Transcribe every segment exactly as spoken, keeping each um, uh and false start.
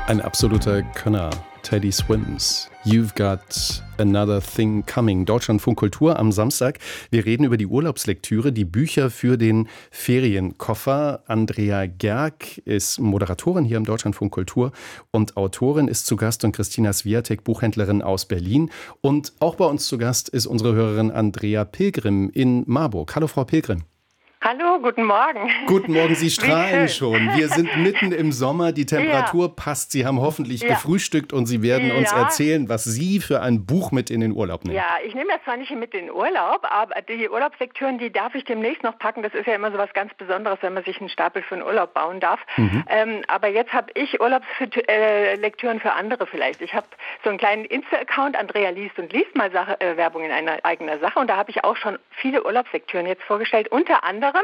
Ein absoluter Könner, Teddy Swims. You've got another thing coming. Deutschlandfunk Kultur am Samstag. Wir reden über die Urlaubslektüre, die Bücher für den Ferienkoffer. Andrea Gerg ist Moderatorin hier im Deutschlandfunk Kultur und Autorin, ist zu Gast, und Christina Swiatek, Buchhändlerin aus Berlin. Und auch bei uns zu Gast ist unsere Hörerin Andrea Pilgrim in Marburg. Hallo, Frau Pilgrim. Hallo, guten Morgen. Guten Morgen, Sie strahlen schon. Wir sind mitten im Sommer, die Temperatur ja. passt. Sie haben hoffentlich ja. gefrühstückt und Sie werden uns ja. erzählen, was Sie für ein Buch mit in den Urlaub nehmen. Ja, ich nehme das zwar nicht mit in den Urlaub, aber die Urlaubslektüren, die darf ich demnächst noch packen. Das ist ja immer so was ganz Besonderes, wenn man sich einen Stapel für einen Urlaub bauen darf. Mhm. Ähm, aber jetzt habe ich Urlaubslektüren für andere vielleicht. Ich habe so einen kleinen Insta-Account, Andrea liest und liest mal Sache, äh, Werbung in einer eigener Sache. Und da habe ich auch schon viele Urlaubslektüren jetzt vorgestellt, unter anderem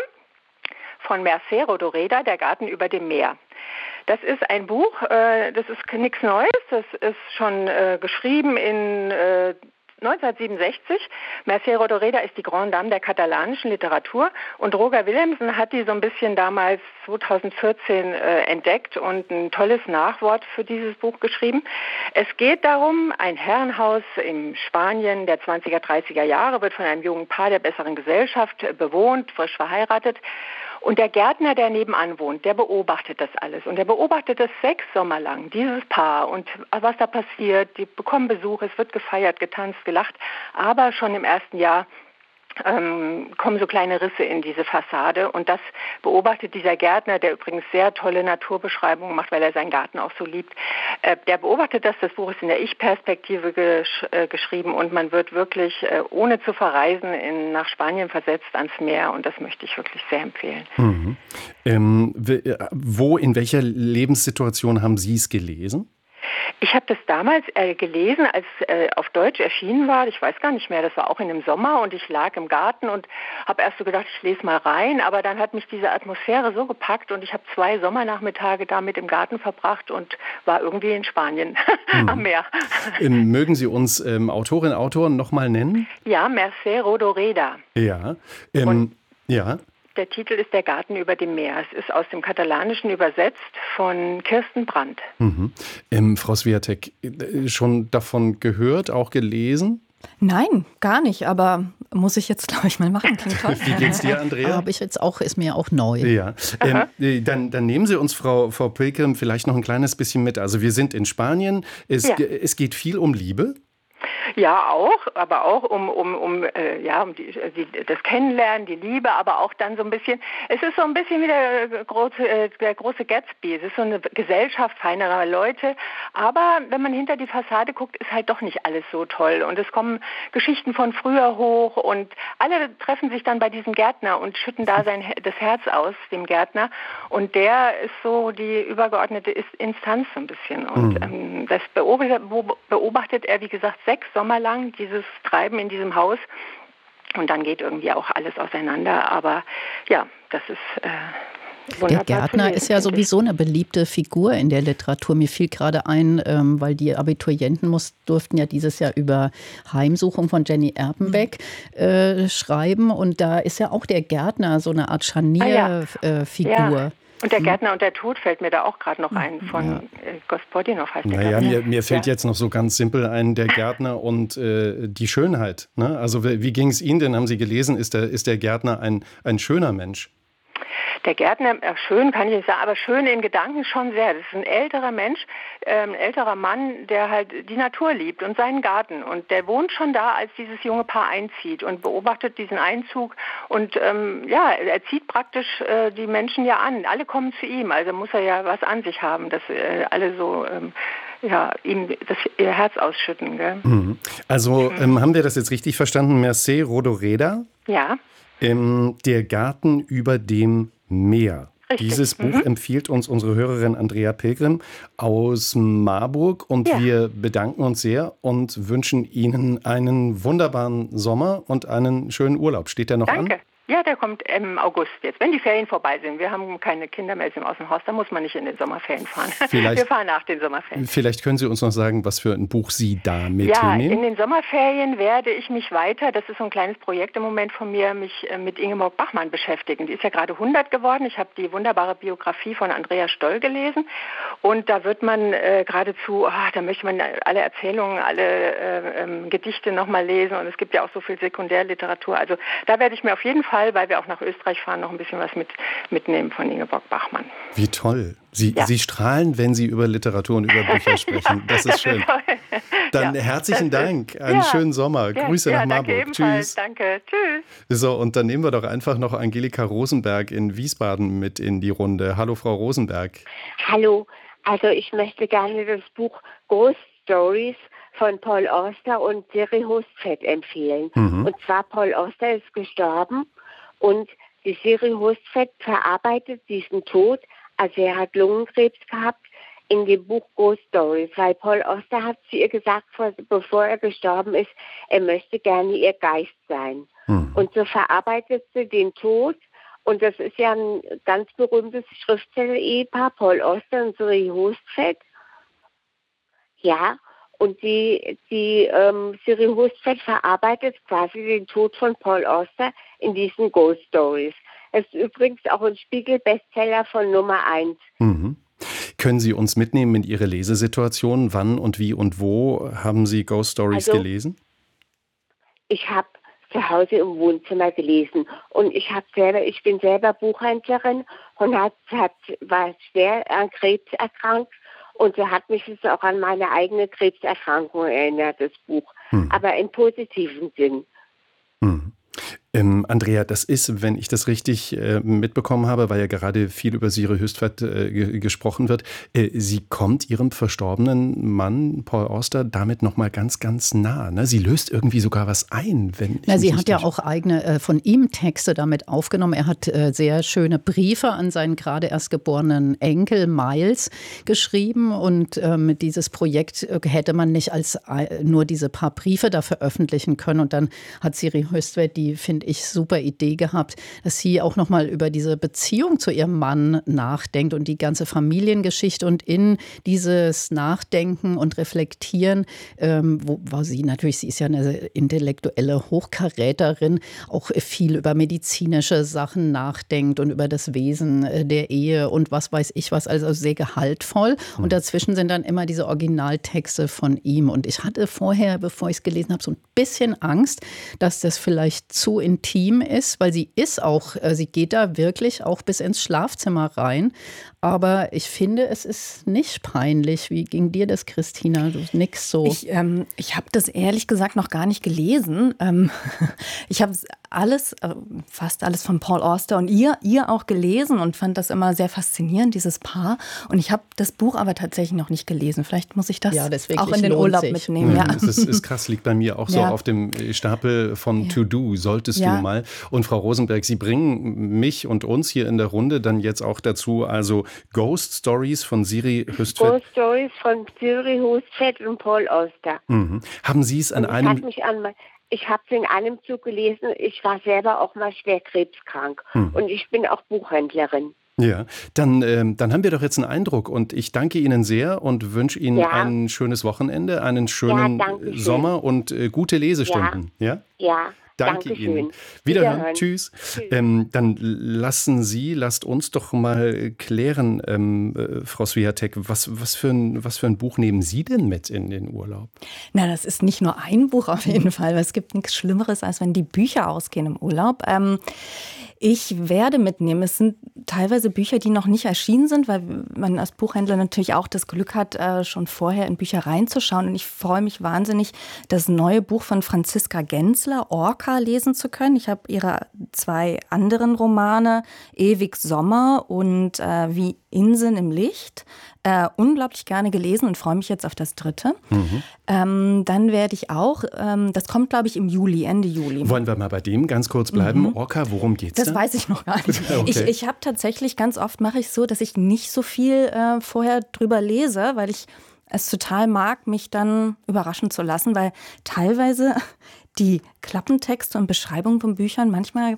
von Mercè Rodoreda, Der Garten über dem Meer. Das ist ein Buch, äh, das ist nichts Neues, das ist schon äh, geschrieben in äh, neunzehnhundertsiebenundsechzig. Mercè Rodoreda ist die Grande Dame der katalanischen Literatur und Roger Willemsen hat die so ein bisschen damals zweitausendvierzehn äh, entdeckt und ein tolles Nachwort für dieses Buch geschrieben. Es geht darum, ein Herrenhaus in Spanien der zwanziger, dreißiger Jahre wird von einem jungen Paar der besseren Gesellschaft bewohnt, frisch verheiratet. Und der Gärtner, der nebenan wohnt, der beobachtet das alles. Und der beobachtet das sechs Sommer lang, dieses Paar. Und was da passiert, die bekommen Besuch, es wird gefeiert, getanzt, gelacht. Aber schon im ersten Jahr ähm, kommen so kleine Risse in diese Fassade. Und das beobachtet dieser Gärtner, der übrigens sehr tolle Naturbeschreibungen macht, weil er seinen Garten auch so liebt. Äh, der beobachtet das. Das Buch ist in der Ich-Perspektive gesch- äh, geschrieben. Und man wird wirklich, äh, ohne zu verreisen, in, nach Spanien versetzt ans Meer. Und das möchte ich wirklich sehr empfehlen. Mhm. Ähm, wo, in welcher Lebenssituation haben Sie es gelesen? Ich habe das damals äh, gelesen, als äh, auf Deutsch erschienen war. Ich weiß gar nicht mehr, das war auch in dem Sommer und ich lag im Garten und habe erst so gedacht, ich lese mal rein. Aber dann hat mich diese Atmosphäre so gepackt und ich habe zwei Sommernachmittage damit im Garten verbracht und war irgendwie in Spanien hm. am Meer. Ähm, mögen Sie uns ähm, Autorin, Autoren nochmal nennen? Ja, Mercè Rodoreda. Ja, ähm, ja. Der Titel ist Der Garten über dem Meer. Es ist aus dem Katalanischen übersetzt von Kirsten Brandt. Mhm. Ähm, Frau Swiatek, schon davon gehört, auch gelesen? Nein, gar nicht, aber muss ich jetzt, glaube ich, mal machen. Klingt toll. Wie geht's dir, Andrea? Habe ich jetzt auch, ist mir auch neu. Ja, ähm, dann, dann nehmen Sie uns, Frau, Frau Pilgrim, vielleicht noch ein kleines bisschen mit. Also wir sind in Spanien, es, ja. es geht viel um Liebe. Ja, auch, aber auch um um um äh, ja um die, die, das Kennenlernen, die Liebe, aber auch dann so ein bisschen. Es ist so ein bisschen wie der große äh, der große Gatsby. Es ist so eine Gesellschaft feinerer Leute, aber wenn man hinter die Fassade guckt, ist halt doch nicht alles so toll und es kommen Geschichten von früher hoch und alle treffen sich dann bei diesem Gärtner und schütten da sein das Herz aus dem Gärtner und der ist so die übergeordnete Instanz so ein bisschen und mhm. ähm, das beobachtet, beobachtet er, wie gesagt, sechs Sommer lang dieses Treiben in diesem Haus und dann geht irgendwie auch alles auseinander, aber ja, das ist äh, der Gärtner lesen, ist ja sowieso eine beliebte Figur in der Literatur. Mir fiel gerade ein, ähm, weil die Abiturienten muss, durften ja dieses Jahr über Heimsuchung von Jenny Erpenbeck äh, schreiben und da ist ja auch der Gärtner so eine Art Scharnierfigur. Ah, ja. ja. Und der Gärtner und der Tod fällt mir da auch gerade noch ein, von ja. Gospodinov heißt der. Naja, mir, mir fällt ja. jetzt noch so ganz simpel ein, der Gärtner und äh, die Schönheit. Ne? Also wie ging es Ihnen denn, haben Sie gelesen, ist der, ist der Gärtner ein, ein schöner Mensch? Der Gärtner, äh, schön kann ich nicht sagen, aber schön in Gedanken schon sehr. Das ist ein älterer Mensch, äh, ein älterer Mann, der halt die Natur liebt und seinen Garten. Und der wohnt schon da, als dieses junge Paar einzieht und beobachtet diesen Einzug. Und ähm, ja, er zieht praktisch äh, die Menschen ja an. Alle kommen zu ihm, also muss er ja was an sich haben, dass äh, alle so... Ähm, ja, ihm das ihr Herz ausschütten. Gell? Mhm. Also ähm, haben wir das jetzt richtig verstanden? Mercè Rodoreda? Ja. Ähm, der Garten über dem Meer. Richtig. Dieses Buch mhm. empfiehlt uns unsere Hörerin Andrea Pilgrim aus Marburg und ja. wir bedanken uns sehr und wünschen Ihnen einen wunderbaren Sommer und einen schönen Urlaub. Steht der noch Danke. an? Ja, der kommt im August jetzt, wenn die Ferien vorbei sind. Wir haben keine Kinder mehr aus dem Haus, da muss man nicht in den Sommerferien fahren. Vielleicht, wir fahren nach den Sommerferien. Vielleicht können Sie uns noch sagen, was für ein Buch Sie da mitnehmen? Ja, in den Sommerferien werde ich mich weiter, das ist so ein kleines Projekt im Moment von mir, mich mit Ingeborg Bachmann beschäftigen. Die ist ja gerade hundert geworden. Ich habe die wunderbare Biografie von Andrea Stoll gelesen und da wird man äh, geradezu, oh, da möchte man alle Erzählungen, alle äh, ähm, Gedichte nochmal lesen und es gibt ja auch so viel Sekundärliteratur. Also da werde ich mir auf jeden Fall Fall, weil wir auch nach Österreich fahren, noch ein bisschen was mit, mitnehmen von Ingeborg Bachmann. Wie toll. Sie, ja. Sie strahlen, wenn Sie über Literatur und über Bücher sprechen. Das ist schön. Dann ja, herzlichen Dank. Einen ja. schönen Sommer. Ja. Grüße ja, nach Marburg. Danke ebenfalls. Danke. Tschüss. So, und dann nehmen wir doch einfach noch Angelika Rosenberg in Wiesbaden mit in die Runde. Hallo, Frau Rosenberg. Hallo. Also ich möchte gerne das Buch Ghost Stories von Paul Auster und Siri Hustvedt empfehlen. Mhm. Und zwar Paul Auster ist gestorben und die Siri Hustvedt verarbeitet diesen Tod, also er hat Lungenkrebs gehabt, in dem Buch Ghost Stories, weil Paul Auster hat zu ihr gesagt, bevor er gestorben ist, er möchte gerne ihr Geist sein. Mhm. Und so verarbeitet sie den Tod und das ist ja ein ganz berühmtes Schriftsteller-Ehepaar, Paul Auster und Siri Hustvedt. Ja, und die, die ähm, Siri Hustvedt verarbeitet quasi den Tod von Paul Auster in diesen Ghost Stories. Es ist übrigens auch ein Spiegel-Bestseller von Nummer eins. Mhm. Können Sie uns mitnehmen in Ihre Lesesituation? Wann und wie und wo haben Sie Ghost Stories also, gelesen? Ich habe zu Hause im Wohnzimmer gelesen und ich habe selber, ich bin selber Buchhändlerin und hat, hat, war schwer an Krebs erkrankt. Und so hat mich es auch an meine eigene Krebserkrankung erinnert, das Buch. Hm. Aber im positiven Sinn. Hm. Ähm, Andrea, das ist, wenn ich das richtig äh, mitbekommen habe, weil ja gerade viel über Siri Hustvedt äh, g- gesprochen wird, äh, sie kommt ihrem verstorbenen Mann, Paul Auster, damit nochmal ganz, ganz nah. Ne? Sie löst irgendwie sogar was ein. Wenn ich Na, sie hat ja auch eigene äh, von ihm Texte damit aufgenommen. Er hat äh, sehr schöne Briefe an seinen gerade erst geborenen Enkel Miles geschrieben und ähm, dieses Projekt äh, hätte man nicht als äh, nur diese paar Briefe da veröffentlichen können. Und dann hat Siri Hustvedt die, finde ich, super Idee gehabt, dass sie auch nochmal über diese Beziehung zu ihrem Mann nachdenkt und die ganze Familiengeschichte und in dieses Nachdenken und Reflektieren, ähm, wo, wo sie natürlich, sie ist ja eine intellektuelle Hochkaräterin, auch viel über medizinische Sachen nachdenkt und über das Wesen der Ehe und was weiß ich was, also sehr gehaltvoll. Mhm. Und dazwischen sind dann immer diese Originaltexte von ihm. Und ich hatte vorher, bevor ich es gelesen habe, so ein bisschen Angst, dass das vielleicht zu intim ist, weil sie ist auch, sie geht da wirklich auch bis ins Schlafzimmer rein. Aber ich finde, es ist nicht peinlich. Wie ging dir das, Christina? Du nix so. Ich, ähm, ich habe das ehrlich gesagt noch gar nicht gelesen. Ähm, ich habe alles, äh, fast alles von Paul Auster und ihr, ihr auch gelesen und fand das immer sehr faszinierend, dieses Paar. Und ich habe das Buch aber tatsächlich noch nicht gelesen. Vielleicht muss ich das ja, das auch in den Urlaub sich. mitnehmen. Mhm. Ja. Das ist, ist krass, liegt bei mir auch so ja. auf dem Stapel von ja. To-Do, solltest ja. du mal. Und Frau Rosenberg, Sie bringen mich und uns hier in der Runde dann jetzt auch dazu, also Ghost Stories von Siri Hustvedt. Ghost Stories von Siri Hustvedt und Paul Auster. Mhm. Haben Sie es an und einem... Mich an, ich habe es in einem Zug gelesen. Ich war selber auch mal schwer krebskrank. Mhm. Und ich bin auch Buchhändlerin. Ja, dann, ähm, dann haben wir doch jetzt einen Eindruck und ich danke Ihnen sehr und wünsche Ihnen ja. ein schönes Wochenende, einen schönen ja, Sommer und äh, gute Lesestunden. Ja? Ja. ja. Danke Dankeschön. Ihnen. Wiederhören. Wiederhören. Tschüss. Tschüss. Ähm, dann lassen Sie, lasst uns doch mal klären, ähm, äh, Frau Swiatek, was, was, für ein, was für ein Buch nehmen Sie denn mit in den Urlaub? Na, das ist nicht nur ein Buch auf jeden Fall, weil es gibt nichts Schlimmeres, als wenn die Bücher ausgehen im Urlaub. Ähm, ich werde mitnehmen, es sind teilweise Bücher, die noch nicht erschienen sind, weil man als Buchhändler natürlich auch das Glück hat, schon vorher in Bücher reinzuschauen. Und ich freue mich wahnsinnig, das neue Buch von Franziska Gensler, Orca, lesen zu können. Ich habe ihre zwei anderen Romane, Ewig Sommer und äh, Wie Inseln im Licht, äh, unglaublich gerne gelesen und freue mich jetzt auf das dritte. Mhm. Ähm, dann werde ich auch, ähm, das kommt glaube ich im Juli, Ende Juli. Wollen wir mal bei dem ganz kurz bleiben? Mhm. Orca, worum geht's da? Das weiß ich noch gar nicht. Okay. Ich, ich habe tatsächlich, ganz oft mache ich so, dass ich nicht so viel äh, vorher drüber lese, weil ich es total mag, mich dann überraschen zu lassen, weil teilweise die Klappentexte und Beschreibungen von Büchern manchmal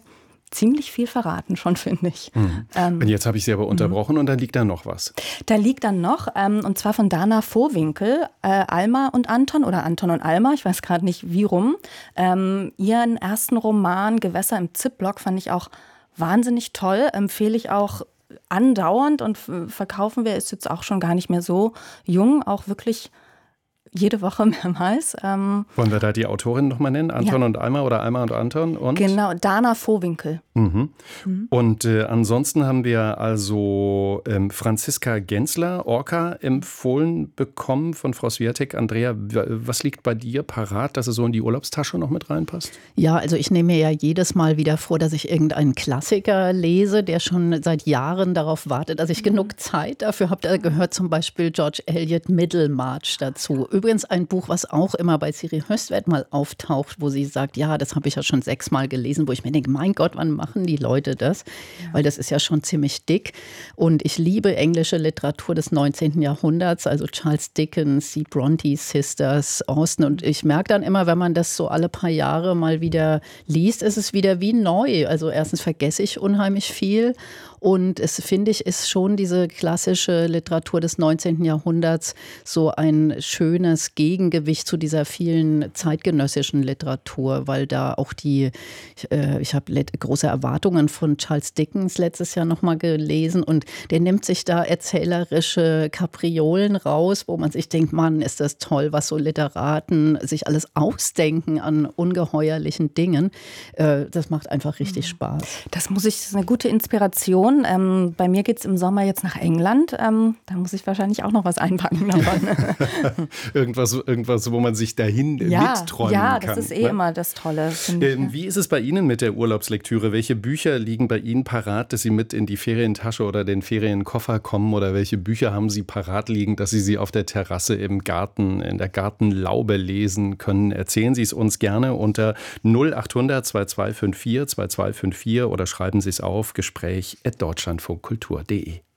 ziemlich viel verraten schon, finde ich. Mhm. Ähm, und jetzt habe ich Sie aber unterbrochen, mhm. und dann liegt da noch was. Da liegt dann noch, ähm, und zwar von Dana Vohwinkel, äh, Alma und Anton oder Anton und Alma, ich weiß gerade nicht wie rum. Ähm, ihren ersten Roman Gewässer im Zipblock fand ich auch wahnsinnig toll, empfehle ich auch andauernd und verkaufen wir, ist jetzt auch schon gar nicht mehr so jung, auch wirklich jede Woche mehrmals. Ähm, Wollen wir da die Autorin nochmal nennen? Anton ja. und Alma oder Alma und Anton? Und? Genau, Dana Vohwinkel. Mhm. Mhm. Und äh, ansonsten haben wir also ähm, Franziska Gensler, Orca, empfohlen bekommen von Frau Swiatek. Andrea, was liegt bei dir parat, dass es so in die Urlaubstasche noch mit reinpasst? Ja, also ich nehme mir ja jedes Mal wieder vor, dass ich irgendeinen Klassiker lese, der schon seit Jahren darauf wartet, dass ich mhm. genug Zeit dafür habe. Da gehört zum Beispiel George Eliot Middlemarch dazu. Übrigens ein Buch, was auch immer bei Siri Höstwert mal auftaucht, wo sie sagt, ja, das habe ich ja schon sechsmal gelesen, wo ich mir denke, mein Gott, wann machen die Leute das? Ja. Weil das ist ja schon ziemlich dick. Und ich liebe englische Literatur des neunzehnten Jahrhunderts, also Charles Dickens, die Bronte Sisters, Austen. Und ich merke dann immer, wenn man das so alle paar Jahre mal wieder liest, ist es wieder wie neu. Also erstens vergesse ich unheimlich viel. Und es, finde ich, ist schon diese klassische Literatur des neunzehnten Jahrhunderts so ein schönes Gegengewicht zu dieser vielen zeitgenössischen Literatur, weil da auch die, äh, ich habe große Erwartungen von Charles Dickens letztes Jahr nochmal gelesen und der nimmt sich da erzählerische Kapriolen raus, wo man sich denkt, Mann, ist das toll, was so Literaten sich alles ausdenken an ungeheuerlichen Dingen. Äh, das macht einfach richtig Spaß. Das muss ich, das ist eine gute Inspiration. Ähm, bei mir geht es im Sommer jetzt nach England. Ähm, da muss ich wahrscheinlich auch noch was einpacken davon. irgendwas, irgendwas, wo man sich dahin ja, mitträumen ja, kann. Ja, das ist eh ne? immer das Tolle. Ähm, wie ist es bei Ihnen mit der Urlaubslektüre? Welche Bücher liegen bei Ihnen parat, dass Sie mit in die Ferientasche oder den Ferienkoffer kommen? Oder welche Bücher haben Sie parat liegen, dass Sie sie auf der Terrasse im Garten, in der Gartenlaube lesen können? Erzählen Sie es uns gerne unter null acht hundert zweiundzwanzig fünfundvierzig zweiundzwanzig fünfundvierzig oder schreiben Sie es auf Gespräch at deutschlandfunkkultur punkt de.